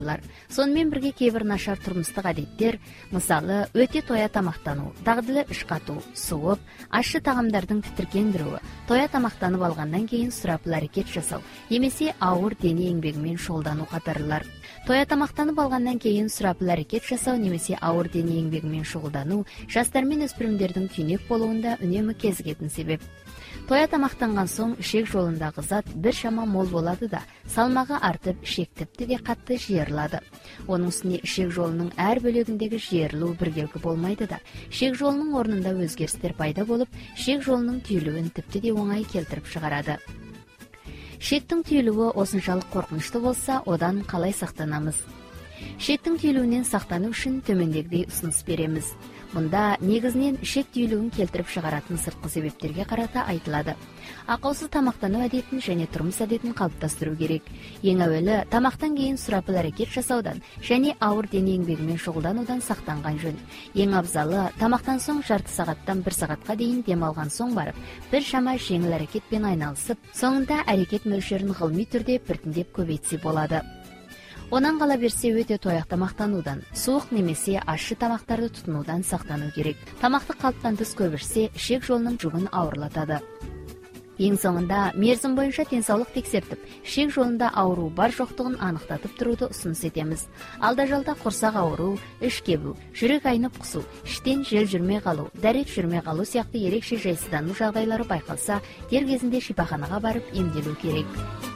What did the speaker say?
Сонымен бірге кейбір нашар тұрмыстық әдеттер, мысалы, өте тоя тамақтану, дағдылы іш қату, суып, ащы тағамдардың тітіркендіруі, тоя тамақтанып алғаннан кейін сұрапыл әрекет жасау, немесе ауыр дене еңбегімен шұғылдану қатарлылар. Тоя тамақтанып алғаннан кейін сұрапыл әрекет жасау немесе ауыр дене еңбегімен шұғылдану жастар мен өспірімдердің түйнек болуында үнемі кезігетін себеп. Тоя тамақтанған соң ішек жолындағы зат біршама мол болады да, салмағы артып, ішек тіпті де қатты жиырылады. Оның үстіне ішек жолының әр бөлігіндегі жиырылу біркелкі болмайды да, ішек жолының орнында өзгерістер пайда болып, ішек жолының түйілуін тіпті де оңай келтіріп шығарады. Ішектің түйілуі осыншалық қорқынышты болса, одан қалай сақтанамыз? Ішектің түйілуінен сақтану үшін төмендегідей ұсыныс береміз. Мұнда негізінен ішек түйілуін келтіріп шығаратын сыртқы себептерге қарата айтылады. Ақаусыз тамақтану әдетін және тұрмыс әдетін қалыптастыру керек. Ең әуелі тамақтан кейін сұрапыл әрекет жасаудан және ауыр дене еңбегімен шұғылданудан сақтанған жөн. Ең абзалы тамақтан соң жарты сағаттан 1 сағатқа дейін демалған соң барып, біршама жеңіл әрекетпен айналысып, соңында әрекет мөлшерін ғылыми түрде біртіндеп көбейтсе болады. Онан қала берсе өте тояқ тамақтанудан, суық немесе ащы тамақтарды тұтынудан сақтану керек. Тамақты қалыптан тыс көп ішсе, ішек жолының жүгін ауырлатады. Ең соңында мерзім бойынша денсаулық тексертіп, ішек жолында ауру бар жоқтығын анықтатып тұруды ұсыныс етеміз. Алда-жалда құрсақ ауру, іш кебу, жүрек айнып құсу, іштен жел жүрмей қалу, дәрет жүрмей қалу сияқты ерекше жайсыздану жағдайлары байқалса, дер кезінде шипаханаға барып емделу керек.